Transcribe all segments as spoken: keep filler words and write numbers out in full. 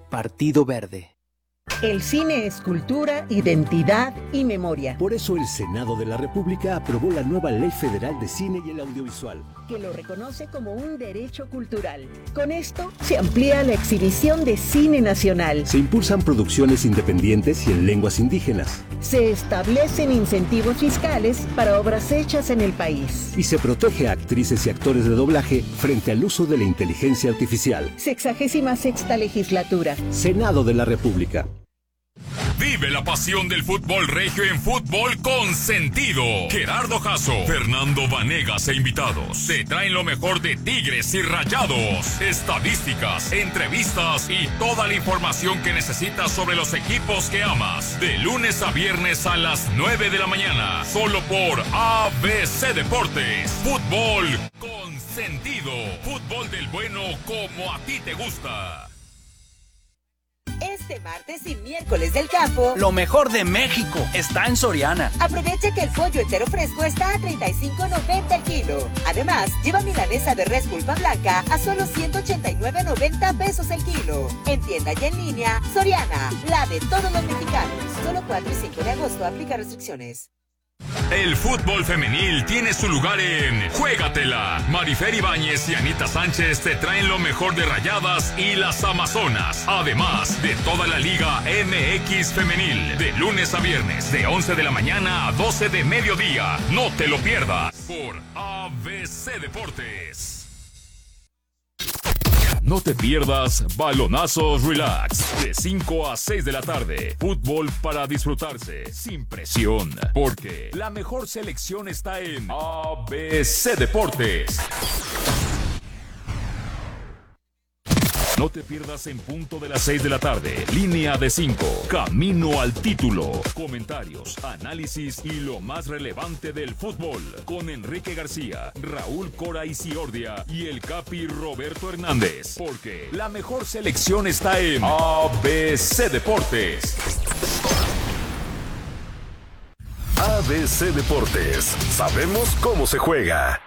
Partido Verde. El cine es cultura, identidad y memoria. Por eso el Senado de la República aprobó la nueva Ley Federal de Cine y el Audiovisual, que lo reconoce como un derecho cultural. Con esto se amplía la exhibición de cine nacional. Se impulsan producciones independientes y en lenguas indígenas. Se establecen incentivos fiscales para obras hechas en el país. Y se protege a actrices y actores de doblaje frente al uso de la inteligencia artificial. Sexagésima sexta legislatura. Senado de la República. Vive la pasión del fútbol regio en Fútbol con Sentido. Gerardo Jasso, Fernando Vanegas e invitados te traen lo mejor de Tigres y Rayados, estadísticas, entrevistas y toda la información que necesitas sobre los equipos que amas. De lunes a viernes a las nueve de la mañana, solo por A B C Deportes. Fútbol con Sentido. Fútbol del bueno como a ti te gusta. Este martes y miércoles del campo, Lo mejor de México está en Soriana. aprovecha que el pollo entero fresco está a treinta y cinco noventa el kilo. Además, lleva milanesa de res pulpa blanca a solo ciento ochenta y nueve noventa pesos el kilo. En tienda y en línea, Soriana, la de todos los mexicanos. Solo cuatro y cinco de agosto, aplica restricciones. El fútbol femenil tiene su lugar en Juégatela. Marifer Ibáñez y Anita Sánchez te traen lo mejor de Rayadas y las Amazonas. Además de toda la Liga M X Femenil. De lunes a viernes, de once de la mañana a doce de mediodía. No te lo pierdas. Por A B C Deportes. No te pierdas Balonazos Relax, de cinco a seis de la tarde. Fútbol para disfrutarse, sin presión, porque la mejor selección está en A B C Deportes. No te pierdas en punto de las seis de la tarde. Línea de cinco. Camino al título. Comentarios, análisis y lo más relevante del fútbol. Con Enrique García, Raúl Cora Isiordia y el Capi Roberto Hernández. Porque la mejor selección está en A B C Deportes. A B C Deportes. Sabemos cómo se juega.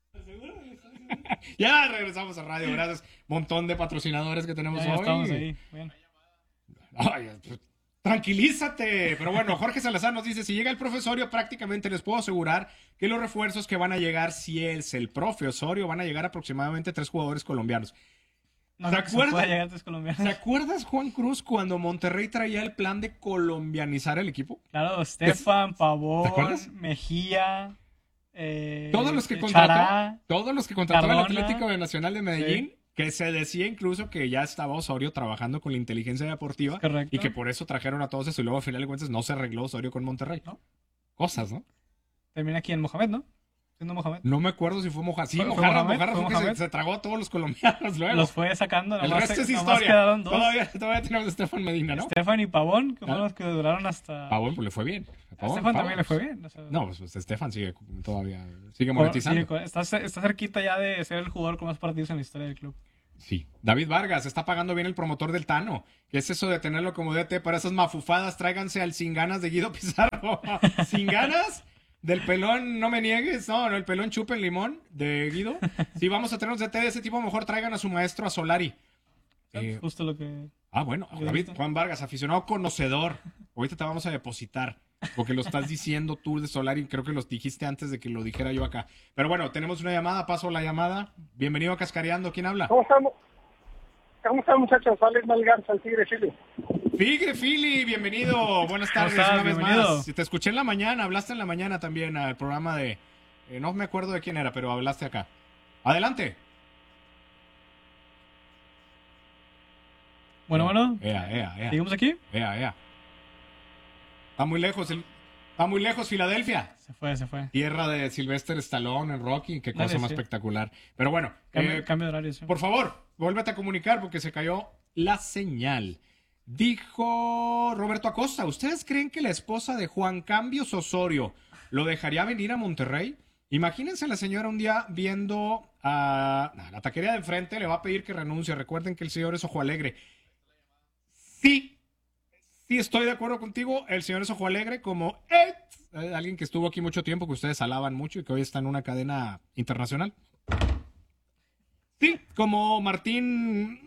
Ya regresamos a radio, gracias. Montón de patrocinadores que tenemos ya, ya hoy. Estamos ahí. Bien. Ay, pues, tranquilízate. Pero bueno, Jorge Salazar nos dice, si llega el profe Osorio, prácticamente les puedo asegurar que los refuerzos que van a llegar, si es el profe Osorio, van a llegar aproximadamente tres jugadores colombianos. No, ¿Te no, que se acuerdas? pueda llegar tres colombianos. ¿Te acuerdas, Juan Cruz, cuando Monterrey traía el plan de colombianizar el equipo? Claro, Estefan, ¿Te Pavón, acuerdas? Mejía, eh, Todos los que Chará, contrató, todos los que contrató el Cardona. Atlético de Nacional de Medellín, Sí. que se decía incluso que ya estaba Osorio trabajando con la inteligencia deportiva Correcto. y que por eso trajeron a todos eso y luego al final de cuentas no se arregló Osorio con Monterrey. ¿No? Cosas, ¿no? Termina aquí en Mohamed, ¿no? Siendo Mohamed. No me acuerdo si fue Mojarra. Sí, ¿Fue- fue Mojarra, Mohamed? Mojarra ¿Fue fue que se, Mohamed? se tragó a todos los colombianos luego. Los fue sacando. El nomás resto se- es nomás historia. quedaron dos. Todavía, todavía tenemos a Estefan Medina, ¿no? Estefan y Pavón, que fueron Ah. los que duraron hasta... Pavón, pues le fue bien. A Pavón, Estefan Pavón, también le fue pues, bien. O sea, No, pues, pues Estefan sigue todavía, sigue por- monetizando. sí, con- está, está cerquita ya de ser el jugador con más partidos en la historia del club. Sí. David Vargas, está pagando bien el promotor del Tano. ¿Qué es eso de tenerlo como D T para esas mafufadas? Tráiganse al Sin Ganas de Guido Pizarro. ¿Sin Ganas? Del pelón, no me niegues. No, no, el pelón chupa el limón de Guido. Si vamos a tener un D T de ese tipo, mejor traigan a su maestro, a Solari. Eh, Justo lo que... ah, bueno, David, Juan Vargas, aficionado conocedor. Ahorita te vamos a depositar. Porque lo estás diciendo tú de Solari, creo que los dijiste antes de que lo dijera yo acá. Pero bueno, tenemos una llamada, paso la llamada. Bienvenido a Cascareando, ¿quién habla? ¿Cómo estamos? ¿Cómo están, muchachos? Alex Malgarza, el Tigre Chile. Figre Fili, bienvenido. Buenas tardes estás? una vez Bienvenido. más. Te escuché en la mañana, hablaste en la mañana también al programa de... eh, no me acuerdo de quién era, pero hablaste acá. Adelante. Bueno, bueno. Ea, ea, ea. ¿Seguimos aquí? Ea, ea. Está muy lejos, el... está muy lejos Filadelfia. Se fue, se fue. Tierra de Sylvester Stallone en Rocky, qué cosa Dale, más sí. espectacular. Pero bueno, Cambio, eh, cambio de horario, sí. por favor, vuélvete a comunicar porque se cayó la señal. Dijo Roberto Acosta, ¿ustedes creen que la esposa de Juan Cambios Osorio lo dejaría venir a Monterrey? Imagínense la señora un día viendo a a la taquería de enfrente, le va a pedir que renuncie. Recuerden que el señor es ojo alegre. Sí, sí estoy de acuerdo contigo. El señor es ojo alegre como eh, alguien que estuvo aquí mucho tiempo, que ustedes alaban mucho y que hoy está en una cadena internacional. Sí, como Martín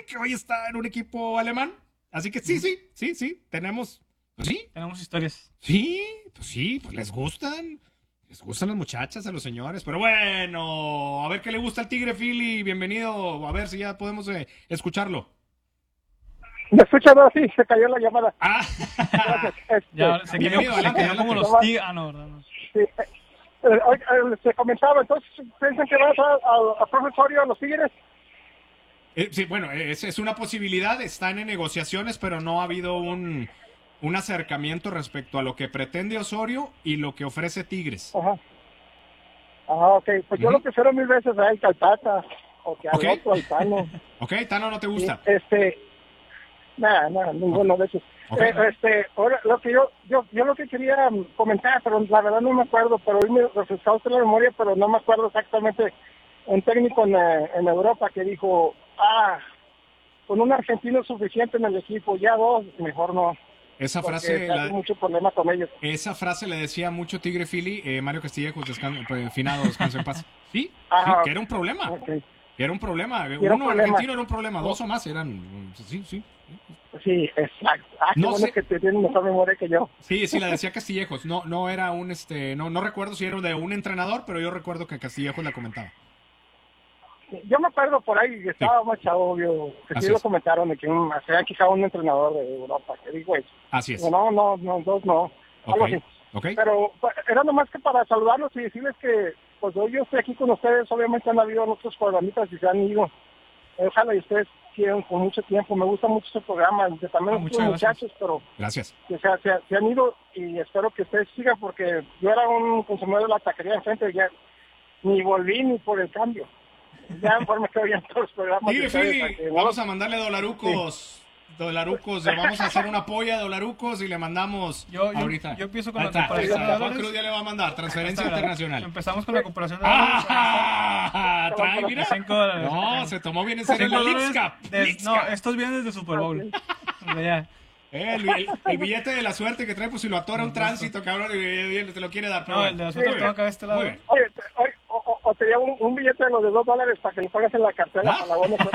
que hoy está en un equipo alemán. Así que sí, sí, sí, sí, tenemos, pues sí. Tenemos historias. Sí, pues sí, pues les gustan. Les gustan las muchachas, a los señores. Pero bueno, a ver qué le gusta al Tigre Philly. Bienvenido, a ver si ya podemos eh, escucharlo. ¿Me escuchan? No, sí, se cayó la llamada. Ah, este, Ya, se quedó, bienvenido, se adelante, quedó como adelante. los tigres. Ah, no, verdad, no. Sí, eh, eh, hoy, eh, se comentaba, entonces, ¿piensan que vas a, a, a profesorio a los Tigres? Eh, sí, bueno, es, es una posibilidad, están en negociaciones, pero no ha habido un, un acercamiento respecto a lo que pretende Osorio y lo que ofrece Tigres. Ajá. Ah, ok, pues yo Ujú. lo prefiero mil veces a él que al Tata, o que al Ok. otro, al Tano. ¿Ok? Tano, ¿no te gusta? Sí, este, nada, nada, ninguno de esos. Ok. Eh, este, ahora, lo que yo, yo, yo lo que quería mm, comentar, pero la verdad no me acuerdo, pero hoy me refrescaba usted la memoria, pero no me acuerdo exactamente un técnico en, eh, en Europa que dijo, ah, con un argentino es suficiente en el equipo, ya dos, mejor no. Esa Porque frase, se hace la- mucho problema con ellos. esa frase le decía mucho Tigre Philly, eh, Mario Castillejos, descan- pues, finado, descanso en paz. Sí, sí, Ajá. que era un problema. Ok. Que era un problema. era Uno un problema. argentino era un problema, dos o más eran. Sí, sí. Sí, exacto. Ah, qué No bueno sé. que te tienes mejor memoria que yo. Sí, sí, la decía Castillejos. No, no era un este, no, no recuerdo si era de un entrenador, pero yo recuerdo que Castillejos la comentaba. Yo me acuerdo por ahí que estaba más chavo, obvio, que Así sí lo es. comentaron de que un, se había quejado un entrenador de Europa, que digo eso. Así es. No, no, no, dos no. Algo Ok, así. ok. Pero pues, era nomás que para saludarlos y decirles que, pues hoy yo estoy aquí con ustedes, obviamente han habido otros programitas y se han ido. Ojalá y ustedes sigan con mucho tiempo. Me gusta mucho este programa, que también Ah, los muchas gracias. muchachos, pero Gracias. que se, se, se han ido y espero que ustedes sigan porque yo era un consumidor de la taquería enfrente y ya ni volví ni por el cambio. Ya mejor me quedo ya en todos los programas. Tigre de ustedes, Philly, para que no- vamos a mandarle dolarucos. Dolarucos, le vamos a hacer una polla de dolarucos y le mandamos Yo- yo- ahorita. yo empiezo con Ahí la está, ahí comparación está. de Juan dólares. Cruz ya le va a mandar, transferencia Está, internacional. Empezamos con la comparación de dólares. ¡Ah! Trae, mira. cinco dólares. No, se tomó bien en serio cinco la dólares Lixcap. de- Lixcap. No, estos vienen desde Super Bowl. O sea, ya. Eh, el, el- el billete de la suerte que trae, pues si lo atora un tránsito, cabrón, y, y- y te lo quiere dar. pero No, bueno. el de la suerte Muy tengo bien. acá de este lado. Muy bien. Oye, te- oye, o, o- o te llevo un, un billete de los de dos dólares para que lo pongas en la cartera ¿Ah? para la buena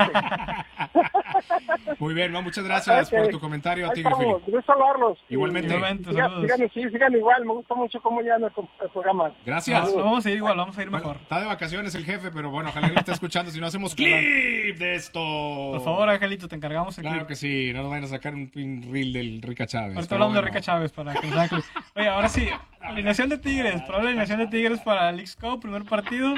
suerte. Muy bien, no, muchas gracias Ok. por tu comentario, Ahí Tigre estamos, Philly. gusto saludarlos. Igualmente. Y- Igualmente, sigan, saludos. sigan, sí, sigan igual, me gusta mucho cómo ya el, el programa. Gracias. No, no vamos a ir igual, vamos a ir Bueno, mejor. está de vacaciones el jefe, pero bueno, ojalá que lo esté escuchando. Si no hacemos clip de esto. Por favor, Angelito, te encargamos el Claro clip. que sí, no nos vayan a sacar un pin reel del Rica Chávez. Ahorita pero hablamos de bueno. Rica Chávez para que nos haga clip. Oye, ahora sí, alineación de Tigres, probable alineación de Tigres para el X-Cup, primer partido.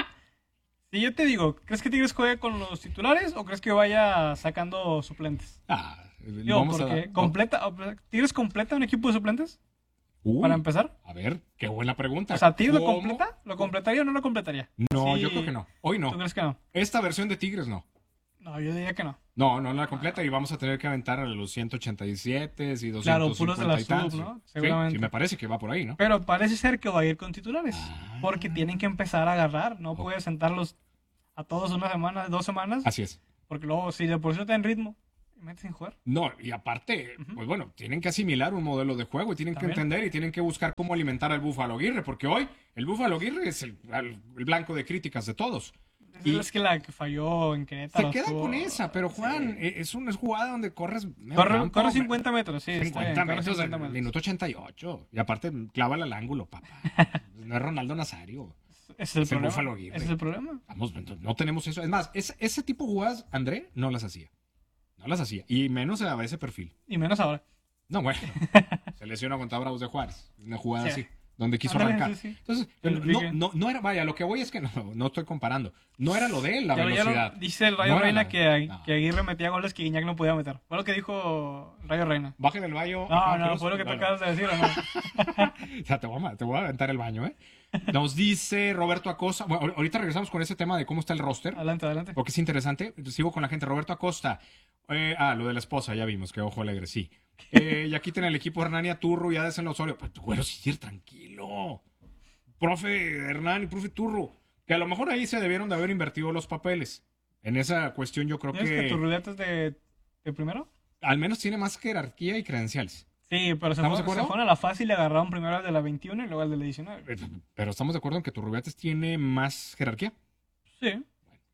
Si yo te digo, ¿crees que Tigres juegue con los titulares o crees que vaya sacando suplentes? Ah, Digo, vamos a porque dar- completa, ¿Tigres completa un equipo de suplentes? Uy, Para empezar. A ver, qué buena pregunta. O sea, ¿Tigres lo ¿Cómo? completa? ¿Lo completaría o no lo completaría? No, Sí. yo creo que no. Hoy no. ¿Tú crees que no? Esta versión de Tigres no. No, yo diría que no. No, no la completa y vamos a tener que aventar a los ciento ochenta y siete y doscientos Claro, puros de la y tantos. sub, ¿no? Sí, Seguramente. sí, me parece que va por ahí, ¿no? Pero parece ser que va a ir con titulares. Ah. Porque tienen que empezar a agarrar. No puedes sentarlos a todos una semana, dos semanas. Así es. Porque luego, si de por sí no está en ritmo, me metes sin jugar. No, y aparte, pues bueno, tienen que asimilar un modelo de juego y tienen También. que entender y tienen que buscar cómo alimentar al Búfalo Aguirre, porque hoy el Búfalo Aguirre es el, el- el blanco de críticas de todos. Y Es que la que falló en Querétaro. se queda estuvo- con esa, pero Juan, eh, es una jugada donde corres medio Corre, campo, corre me- cincuenta metros, sí. está bien, cincuenta corre metros, cincuenta al metros. minuto ochenta y ocho. Y aparte, clávala al ángulo, papá. No es Ronaldo Nazario. Ese es el Es el problema. Búfalo Aguirre. Ese es el problema. Vamos, no, no tenemos eso. Es más, es- ese tipo de jugadas, André, no las hacía. No las hacía. Y menos a ese perfil. Y menos ahora. No, bueno. Se lesionó contra Bravos de Juárez. Una jugada Sí. así, donde quiso Ándale, arrancar. sí, sí. Entonces, El no, Enrique. no, no era, vaya, lo que voy es que no, no estoy comparando. No era lo de él, la Ya lo- ya lo- velocidad. dice el Rayo No era Reina la- que, no. que Aguirre metía goles que Guiñac no podía meter. Fue lo que dijo el Rayo Reina. Bajen el baño. No, Juan no, Cruz. fue lo que No, te no. acabas de decir, ¿o no? O sea, te voy, a, te voy a aventar el baño, ¿eh? Nos dice Roberto Acosta. Bueno, ahor- ahorita regresamos con ese tema de cómo está el roster. Adelante, adelante. Porque es interesante. Sigo con la gente. Roberto Acosta. Eh, ah, lo de la esposa, ya vimos, que ojo alegre, sí. Eh, y aquí tiene el equipo Hernania Turro y Adesel Osorio. Pues, güero, sí, sí, tranquilo. Profe Hernán y profe Turro. Que a lo mejor ahí se debieron de haber invertido los papeles. En esa cuestión yo creo ¿Tienes que que tu ruleta es de, de primero? al menos tiene más jerarquía y credenciales. Sí, pero se ¿Estamos de fue, acuerdo? se fueron a la fácil y agarraron primero al de la veintiuno y luego al de la diecinueve. Eh, Pero estamos de acuerdo en que Turrubiates tiene más jerarquía. Sí.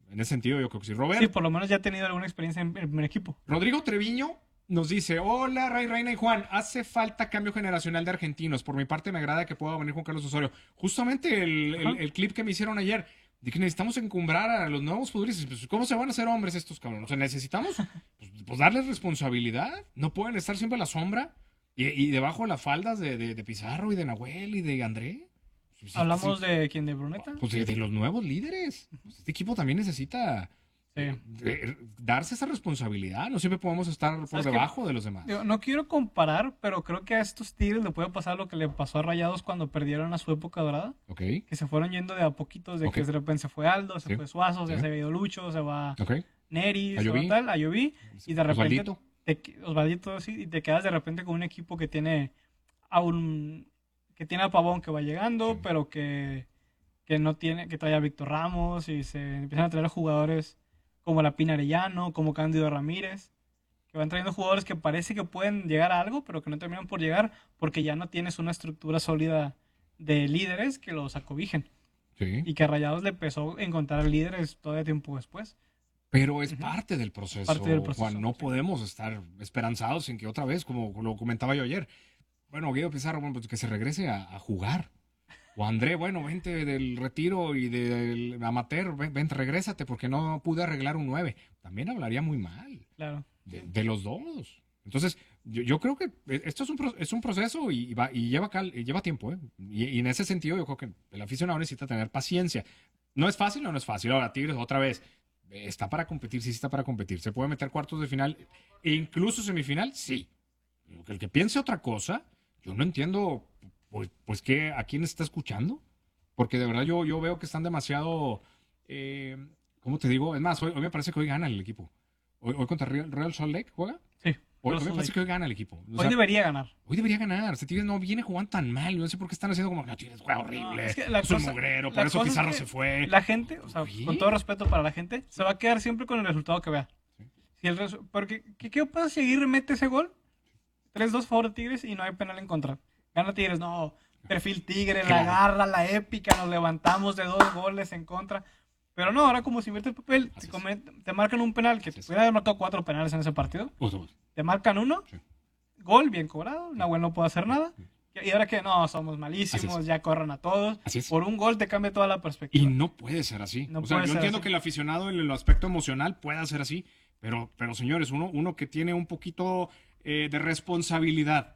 En ese sentido, yo creo que sí. Robert. Sí, por lo menos ya ha tenido alguna experiencia en el primer equipo. Rodrigo Treviño nos dice, hola Ray, Reina y Juan, hace falta cambio generacional de argentinos. Por mi parte me agrada que pueda venir Juan Carlos Osorio. Justamente el, el, el clip que me hicieron ayer, de que necesitamos encumbrar a los nuevos futbolistas. Pues, ¿cómo se van a hacer hombres estos cabrones? O sea, necesitamos pues, pues darles responsabilidad. No pueden estar siempre a la sombra y, y debajo de las faldas de, de, de Pizarro y de Nahuel y de André. Pues, ¿Hablamos sí, de quién? ¿De Bruneta? Pues de, de los nuevos líderes. Pues, este equipo también necesita... Sí. De, darse esa responsabilidad, no siempre podemos estar por debajo de los demás. Digo, no quiero comparar, pero creo que a estos Tigres le puede pasar lo que le pasó a Rayados cuando perdieron a su época dorada. Okay. Que se fueron yendo de a poquitos, de okay. que de repente se fue Aldo, se sí. fue Suazo, sí. se ha ido Lucho, se va okay. Neri, se va tal, Ayoví, y de repente Osvaldito. Te, Osvaldito, sí, y te quedas de repente con un equipo que tiene a un que tiene a Pavón que va llegando, sí. pero que, que no tiene, que trae a Víctor Ramos y se empiezan a traer a jugadores como la Pina Arellano, como Cándido Ramírez, que van trayendo jugadores que parece que pueden llegar a algo, pero que no terminan por llegar porque ya no tienes una estructura sólida de líderes que los acobijen. Sí. Y que a Rayados le empezó a encontrar líderes todavía tiempo después. Pero es uh-huh. parte del proceso, parte del proceso Juan. No sí. podemos estar esperanzados en que otra vez, como lo comentaba yo ayer, bueno, Guido Pizarro, bueno, pues que se regrese a, a jugar. O André, bueno, vente del retiro y del amateur, ven, vente, regrésate porque no pude arreglar un nueve. También hablaría muy mal. Claro. De, de los dos. Entonces, yo, yo creo que esto es un, es un proceso y, va, y, lleva, cal, y lleva tiempo. ¿eh? Y, y en ese sentido, yo creo que el aficionado necesita tener paciencia. No es fácil o no es fácil. Ahora, Tigres, otra vez, está para competir, sí está para competir. Se puede meter cuartos de final e incluso semifinal, sí. El que piense otra cosa, yo no entiendo... Pues, pues que ¿a quién está escuchando? Porque de verdad yo, yo veo que están demasiado, eh, ¿cómo te digo? Es más, hoy, hoy me parece que hoy gana el equipo. Hoy, hoy contra Real, Real Salt Lake juega. Sí. Hoy, hoy me parece que hoy gana el equipo. O hoy sea, debería ganar. Hoy debería ganar. Este Tigres no viene jugando tan mal. Yo no sé por qué están haciendo como, no, Tigres juega horrible. No, es que la es cosa, un mugrero, por eso Pizarro se fue. La gente, o sea, Oye. con todo respeto para la gente, se va a quedar siempre con el resultado que vea. Sí. Si el resu- porque, ¿qué, ¿qué pasa si Aguirre mete ese gol? tres dos favor de Tigres y no hay penal en contra. Gana Tigres, no... Perfil Tigre, la garra, la épica, nos levantamos de dos goles en contra. Pero no, ahora como si invierte el papel, te, comen, te marcan un penal, que te puede haber marcado cuatro penales en ese partido. Te marcan uno, sí. gol bien cobrado, Nahuel no puede hacer nada. Y ahora que no, somos malísimos, ya corran a todos. Por un gol te cambia toda la perspectiva. Y no puede ser así. No o sea, yo entiendo así. que el aficionado en el aspecto emocional pueda ser así, pero, pero señores, uno, uno que tiene un poquito eh, de responsabilidad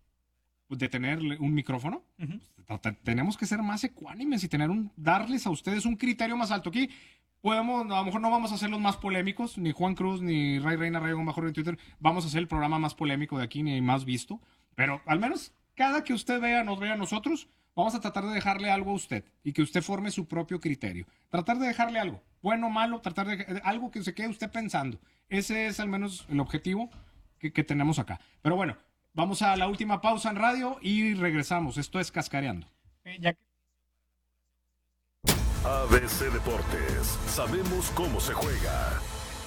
de tener un micrófono, uh-huh. pues, tenemos que ser más ecuánimes y tener un, darles a ustedes un criterio más alto. Aquí podemos, a lo mejor no vamos a ser los más polémicos, ni Juan Cruz, ni Ray Reina, Ray mejor en Twitter, vamos a hacer el programa más polémico de aquí, ni más visto, pero al menos cada que usted vea, nos vea a nosotros, vamos a tratar de dejarle algo a usted y que usted forme su propio criterio. Tratar de dejarle algo, bueno o malo, tratar de algo que se quede usted pensando. Ese es al menos el objetivo que, que tenemos acá. Pero bueno, vamos a la última pausa en radio y regresamos. Esto es Cascareando. Eh, ya... A B C Deportes. Sabemos cómo se juega.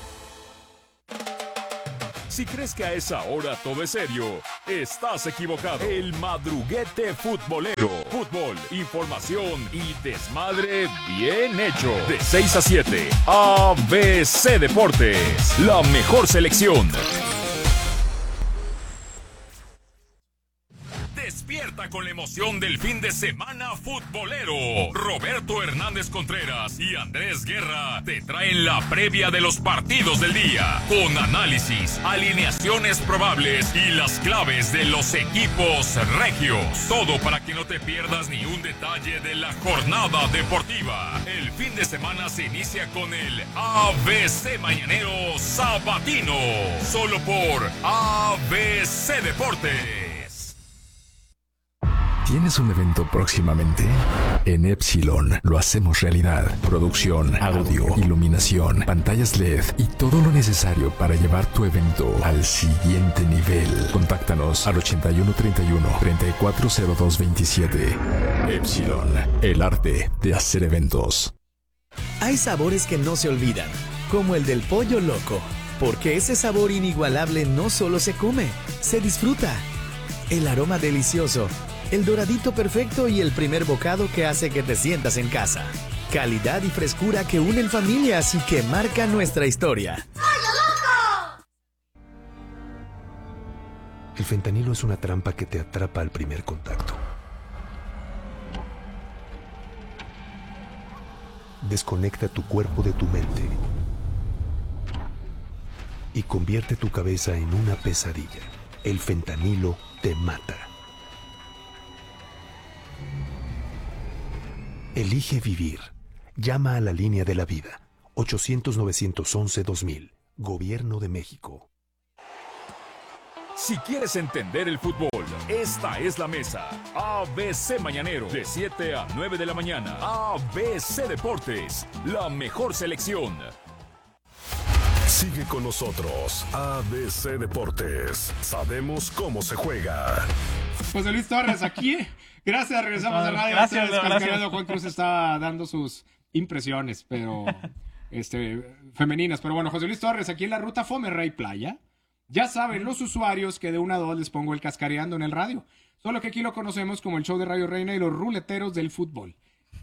Si crees que a esa hora todo es serio, estás equivocado. El madruguete futbolero. Fútbol, información y desmadre bien hecho. De seis a siete, A B C Deportes. La mejor selección. Despierta con la emoción del fin de semana futbolero. Roberto Hernández Contreras y Andrés Guerra te traen la previa de los partidos del día, con análisis, alineaciones probables y las claves de los equipos regios. Todo para que no te pierdas ni un detalle de la jornada deportiva. El fin de semana se inicia con el A B C Mañanero Sabatino, solo por A B C Deportes. ¿Tienes un evento próximamente? En Epsilon lo hacemos realidad. Producción, audio, iluminación, pantallas L E D y todo lo necesario para llevar tu evento al siguiente nivel. Contáctanos al ochenta y uno treinta y uno, treinta y cuatro cero dos veintisiete. Epsilon, el arte de hacer eventos. Hay sabores que no se olvidan, como el del pollo loco, porque ese sabor inigualable no solo se come, se disfruta. El aroma delicioso, el doradito perfecto y el primer bocado que hace que te sientas en casa. Calidad y frescura que unen familias y que marcan nuestra historia. El fentanilo es una trampa que te atrapa al primer contacto. Desconecta tu cuerpo de tu mente y convierte tu cabeza en una pesadilla. El fentanilo te mata. Elige vivir. Llama a la línea de la vida. ochocientos, novecientos once, dos mil. Gobierno de México. Si quieres entender el fútbol, esta es la mesa. A B C Mañanero, de siete a nueve de la mañana. A B C Deportes, la mejor selección. Sigue con nosotros, A B C Deportes. Sabemos cómo se juega. José Luis Torres, aquí. Gracias, regresamos a radio. Gracias, Ustedes, gracias. Juan Cruz está dando sus impresiones, pero este, femeninas. Pero bueno, José Luis Torres, aquí en la ruta Fomerrey Playa. Ya saben los usuarios que de una a dos les pongo el cascareando en el radio. Solo que aquí lo conocemos como el show de Radio Reina y los ruleteros del fútbol.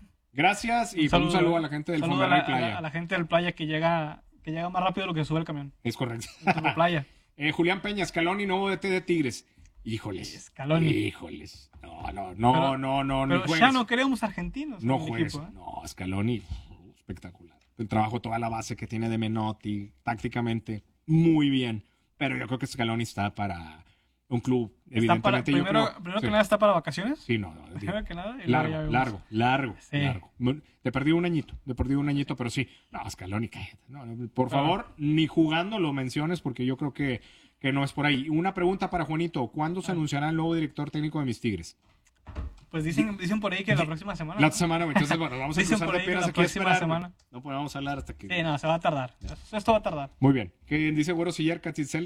Gracias y un saludo, un saludo a la gente del saludo Fomerrey a la, Playa. A la, a la gente del Playa que llega, que llega más rápido de lo que sube el camión. Es correcto. De Playa. eh, Julián Peña, Scaloni, nuevo D T de Tigres. Híjoles. Scaloni. Híjoles. No, no, no, pero, no, no. Pero no ya no queremos argentinos. No en el juegues. equipo, ¿eh? No, Scaloni, espectacular. El trabajo, toda la base que tiene de Menotti, tácticamente, muy bien. Pero yo creo que Scaloni está para un club, evidentemente. Para, yo primero creo, primero sí. que nada, ¿está para vacaciones? Sí, no. no primero que nada. Y largo, luego largo, largo, sí. largo. Te perdí un añito, te perdí un añito, pero sí. No, Scaloni, cállate. No, no, por Claro. favor, ni jugando lo menciones porque yo creo que, que no es por ahí. Una pregunta para Juanito. ¿Cuándo se anunciará el nuevo director técnico de mis Tigres? Pues dicen, dicen por ahí que la próxima semana. La semana, entonces, bueno, vamos a Dicen cruzar por de ahí que piernas la aquí a próxima esperar. semana. No podemos hablar hasta que... Sí, no, se va a tardar. Esto va a tardar. Muy bien. ¿Qué dice Güero Siller, Catzitzel?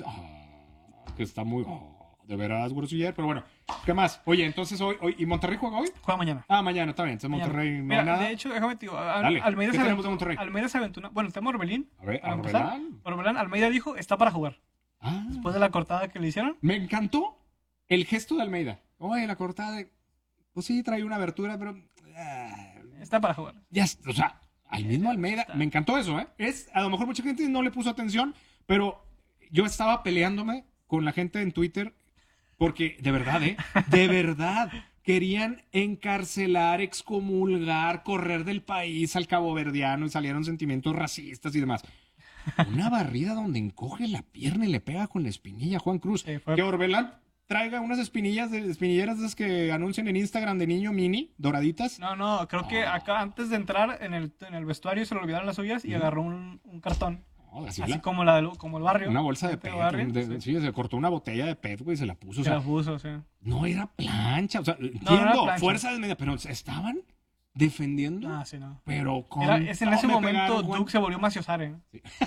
Ah, que está muy... Oh, de veras, Güero Siller. Pero bueno, ¿qué más? Oye, entonces hoy... hoy ¿Y Monterrey juega hoy? Juega mañana. Ah, mañana, está bien. Entonces Mañana. Monterrey no Mira, hay nada. de hecho, déjame te digo, Al- Dale, Almeida, ¿qué se tenemos de aventó- Monterrey? Almeida se aventó una... Bueno, está Orbelín. A ver, para a empezar. Orbelán. Orbelán, Almeida dijo, está para jugar. Ah. Después de la cortada que le hicieron. Me encantó el gesto de Almeida. Oye, la cortada de... Pues sí, trae una abertura, pero... ah, Está para jugar. ya, o sea, al mismo Almeida. Me encantó eso, ¿eh? Es, a lo mejor mucha gente no le puso atención, pero yo estaba peleándome con la gente en Twitter porque, de verdad, ¿eh? De verdad, querían encarcelar, excomulgar, correr del país al caboverdiano y salieron sentimientos racistas y demás. Una barrida donde encoge la pierna y le pega con la espinilla a Juan Cruz. Sí, fue- Que Orbelán traiga unas espinillas, de, espinilleras de esas que anuncian en Instagram de niño mini, doraditas. No, no, creo que acá antes de entrar en el, en el vestuario se le olvidaron las suyas y Ujú. agarró un, un cartón. No, así Así la- como, la del- como el barrio. Una bolsa de Este pet. barrio, de- sí. sí, se cortó una botella de pet, güey, y se la puso. O Se sea, la puso, sí. no era plancha. O sea, no entiendo, era plancha. fuerza de media, pero estaban defendiendo. Ah, sí, no. Pero con. Era- es en todo ese me momento pegaron, Juan. Duke se volvió Maciosare.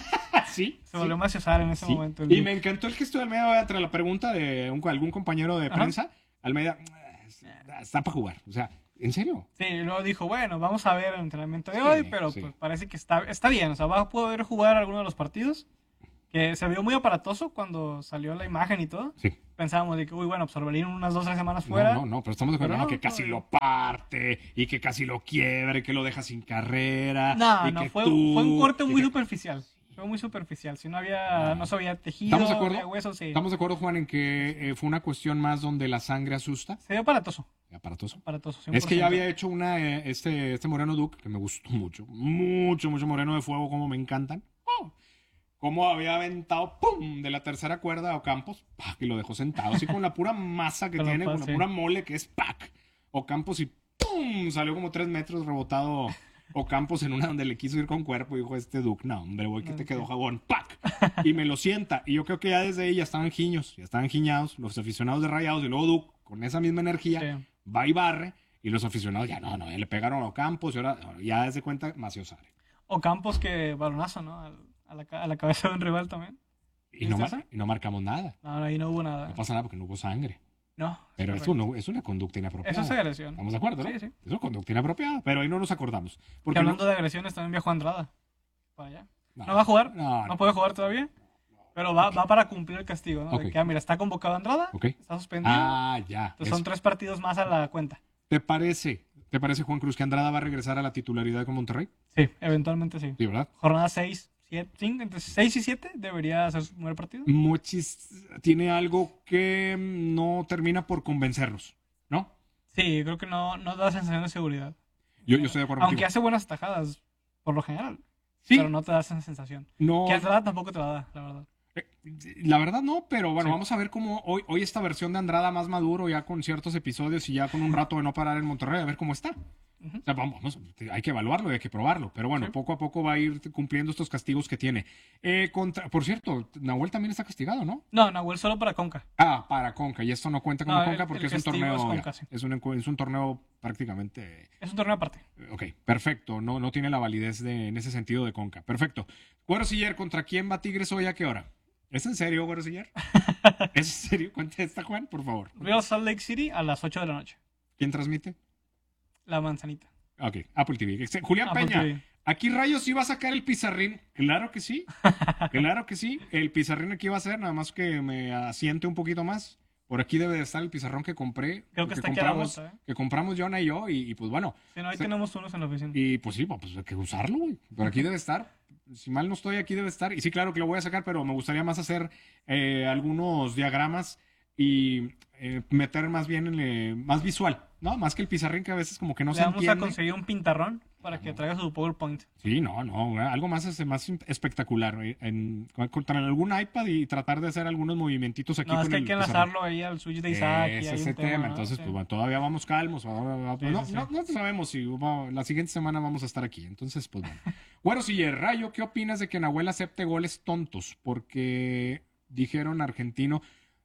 Sí. Se volvió Maciosare en ese Sí. momento. Y me encantó el gesto de Almeida tras la pregunta de un- algún compañero de Ajá. prensa. Almeida, está para jugar. O sea, ¿en serio? Sí, y luego dijo, bueno, vamos a ver el entrenamiento de Sí, hoy, pero sí. pues parece que está, está bien. O sea, va a poder jugar alguno de los partidos. Que se vio muy aparatoso cuando salió la imagen y todo. Sí. Pensábamos de que, uy, bueno, pues Orbelín unas dos o tres semanas fuera. No, no, no, pero estamos de acuerdo Pero no, no, que casi no. lo parte y que casi lo quiebra y que lo deja sin carrera. No, y no, que fue, tú- fue un corte y muy que- superficial. Fue muy superficial. Si no había, no se había tejido, ¿Estamos de había acuerdo? huesos, sí. ¿Estamos de acuerdo, Juan, en que eh, fue una cuestión más donde la sangre asusta? Se vio aparatoso. Aparatoso. Aparatoso, Es cien por que ya ciento. había hecho una, eh, este, este Moreno Duke, que me gustó mucho, mucho, mucho Moreno de Fuego, como me encantan. ¡Pum! Como había aventado, ¡pum!, de la tercera cuerda a Ocampos, ¡pac!, y lo dejó sentado, así con la pura masa que Con la tiene, con paz, la sí. pura mole que es ¡pac! Ocampos y ¡pum!, salió como tres metros rebotado Ocampos en una donde le quiso ir con cuerpo y dijo este Duke, no, hombre, güey, que te quedó jabón, ¡pac! Y me lo sienta. Y yo creo que ya desde ahí ya estaban giños, ya estaban giñados los aficionados de Rayados, y luego Duke, con esa misma energía, Sí. va y barre, y los aficionados ya no, no, ya le pegaron a Ocampos, y ahora ya desde cuenta Maciosare. O Campos que balonazo, ¿no? Al- A la, ca- a la cabeza de un rival también. Y no, ¿Viste mar- esa? y no marcamos nada. No, ahí no hubo nada. No pasa nada porque no hubo sangre. No. Pero es eso no es una conducta inapropiada. Eso es agresión. ¿Estamos de acuerdo, no? Sí, sí. Es una conducta inapropiada, pero ahí no nos acordamos. Que Porque hablando no- de agresiones, también viajó Andrada. Para allá. No, No, va a jugar. no, No, no. puede jugar todavía. Pero va, va para cumplir el castigo, ¿no? De Ok. que, ah, mira, está convocado Andrada. Ok. Está suspendido. Ah, ya. Entonces eso. son tres partidos más a la cuenta. ¿Te parece? ¿Te parece, Juan Cruz, que Andrada va a regresar a la titularidad con Monterrey? Sí, eventualmente sí. Sí, ¿verdad? Jornada seis, siete, cinco, entre seis y siete debería hacer su primer partido. Mochis tiene algo que no termina por convencernos, ¿no? Sí, creo que no, no da sensación de seguridad. Yo, yo estoy de acuerdo Aunque contigo. hace buenas tajadas, por lo general. Sí. Pero no te da esa sensación. No. Que Andrada tampoco te la da, la verdad. La verdad no, pero bueno, Sí. vamos a ver cómo hoy, hoy esta versión de Andrada más maduro, ya con ciertos episodios y ya con un rato de no parar en Monterrey, a ver cómo está. Uh-huh. O sea, vamos, vamos, hay que evaluarlo y hay que probarlo, pero bueno, Sí. poco a poco va a ir cumpliendo estos castigos que tiene. Eh, contra, por cierto, Nahuel también está castigado, ¿no? No, Nahuel solo para Conca. Ah, para Conca, y esto no cuenta como No, Conca el- porque el es un castigo torneo, es ya, Conca, sí. es, un, es un torneo prácticamente... Es un torneo aparte. Ok, perfecto, no, no tiene la validez de, en ese sentido de Conca, perfecto. Güero Siller, ¿contra quién va Tigres hoy a qué hora? ¿Es en serio, Güero Siller? ¿Es en serio? Contesta, Juan, por favor. Real Salt Lake City a las ocho de la noche. ¿Quién transmite? La Manzanita. Ok, Apple T V. Julián Apple Peña, T V. ¿aquí Rayos sí va a sacar el pizarrín? Claro que sí, claro que sí. El pizarrín aquí va a ser, nada más que me asiente un poquito más. Por aquí debe de estar el pizarrón que compré. Creo que está aquí a la vuelta, ¿eh? Que compramos Jonah y yo, y, y pues bueno. Si no, ahí se- tenemos unos en la oficina. Y pues sí, pues hay que usarlo, güey. Por aquí debe estar. Si mal no estoy, aquí debe estar. Y sí, claro que lo voy a sacar, pero me gustaría más hacer eh, algunos diagramas y eh, meter más bien en eh, más visual, ¿no? Más que el pizarrín que a veces como que no Le se vamos entiende. a conseguir un pintarrón para que traiga su PowerPoint. Sí, no, no, algo más, este, más espectacular. güey. En, con, con algún iPad y tratar de hacer algunos movimientitos aquí No, con es que hay el que pizarrón. enlazarlo ahí al switch de Isaac. y Es hay ese un tema, ¿no? entonces Sí. pues bueno, todavía vamos calmos. ahora- ahora- Sí, no, sí, sí. no, no sabemos si va- la siguiente semana vamos a estar aquí. Entonces, pues bueno. Bueno, si Rayo, ¿qué opinas de que Nahuel acepte goles tontos? Porque dijeron argentino.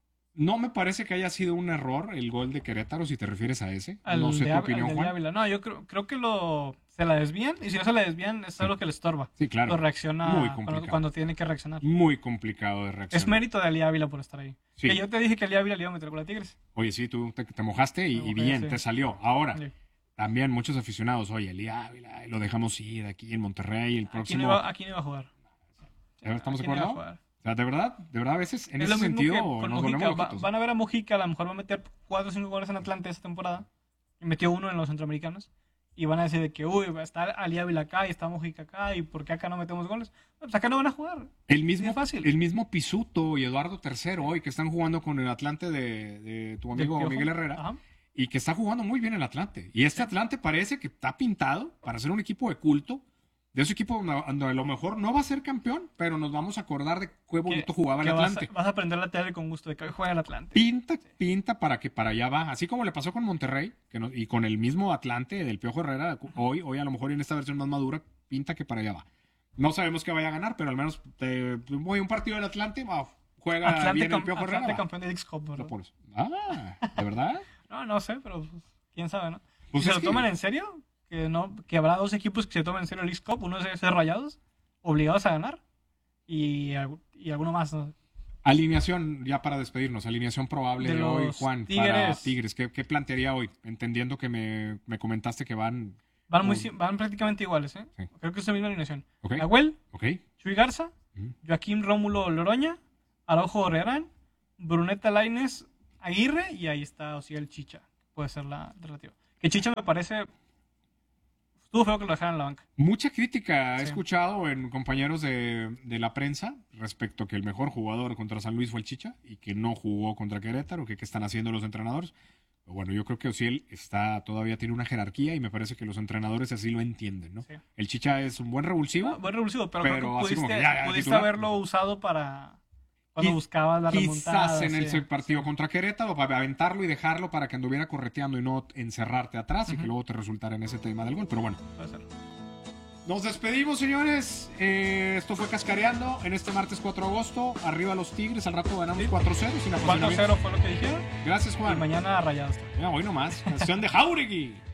No me parece que haya sido un error el gol de Querétaro, si te refieres a ese. Al no sé de tu Á- opinión, al de Juan. Ávila. No, yo creo, creo que lo se la desvían y si no se la desvían es algo que le estorba. Sí, claro. Lo reacciona Muy cuando, complicado. cuando tiene que reaccionar. Muy complicado de reaccionar. Es mérito de Ali Ávila por estar ahí. Sí. Que yo te dije que Ali Ávila le iba a meter con la Tigres. Oye, sí, tú te, te mojaste y, Me y mojé, bien, sí. te salió. Ahora, Sí. también muchos aficionados, oye, Elías Ávila, lo dejamos ir aquí en Monterrey el Aquí próximo... no, iba, aquí no iba a jugar. ¿Estamos de Aquí no iba a acuerdo? jugar. O sea, de verdad, de verdad, a veces en Es ese lo mismo sentido que con nos Mujica. volvemos Va- loquitos. van a ver a Mujica, a lo mejor va a meter cuatro o cinco goles en Atlante esta temporada. Y metió uno en los centroamericanos. Y van a decir de que, uy, va a estar Ali Ávila acá y está Mujica acá. ¿Y por qué acá no metemos goles? Pues acá no van a jugar. El mismo, es fácil. el mismo Pisuto y Eduardo Tercero hoy que están jugando con el Atlante de, de tu amigo Piojo. Miguel Herrera Ajá. y que está jugando muy bien el Atlante. Y este Atlante parece que está pintado para ser un equipo de culto, de ese equipo donde donde a lo mejor no va a ser campeón, pero nos vamos a acordar de qué bonito jugaba el que vas a- Atlante. Vas a, aprender la tele con gusto de que hoy juega el Atlante. Pinta, pinta para que para allá va. Así como le pasó con Monterrey que no- y con el mismo Atlante del Piojo Herrera, hoy, hoy a lo mejor en esta versión más madura, pinta que para allá va. No sabemos qué vaya a ganar, pero al menos te, voy a un partido del Atlante, va, juega Atlante, bien el cam- Piojo Herrera. Atlante va. campeón de X Cup, ¿verdad? Lo pones. Ah, ¿de verdad? No, no sé, pero pues, quién sabe, ¿no? Pues si se es lo que- toman en serio, que no que habrá dos equipos que se tomen en serio el X Cup, uno es Rayados, obligados a ganar, y, algu- y alguno más, ¿no? Alineación, ya para despedirnos, alineación probable de, De hoy, los Juan, para Tigres. Tigres. ¿Qué, qué plantearía hoy? Entendiendo que me, me comentaste que van... Van, muy, con- sim- van prácticamente iguales, ¿eh? Sí. Creo que es la misma alineación. Ok. Nahuel, Ok. Chuy Garza, Ujú. Joaquín Rómulo Loroña, Araujo Herrerán, Bruneta Lainez, Aguirre, y ahí está Osiel Chicha. Puede ser la alternativa. Que Chicha me parece... Estuvo feo que lo dejaran en la banca. Mucha crítica he Sí. escuchado en compañeros de, de la prensa respecto a que el mejor jugador contra San Luis fue el Chicha y que no jugó contra Querétaro, que qué están haciendo los entrenadores. Pero bueno, yo creo que Osiel está, todavía tiene una jerarquía y me parece que los entrenadores así lo entienden, ¿no? Sí. El Chicha es un buen revulsivo. Ah, buen revulsivo, pero, Pero creo que así como pudiste, que ya, ya, pudiste titular. haberlo usado para cuando Qui- buscabas la remontada. Quizás en el sí. partido contra Querétaro, para aventarlo y dejarlo para que anduviera correteando y no encerrarte atrás y que Ujú. luego te resultara en ese tema del gol. Pero bueno, Puede ser. nos despedimos, señores. Eh, esto fue Cascareando en este martes cuatro de agosto. Arriba los Tigres, al rato ganamos Sí. cuatro cero. Sin cuatro cero fue lo que dijeron. Gracias, Y Juan. mañana Rayados. Mira, hoy nomás. Canción de Jauregui.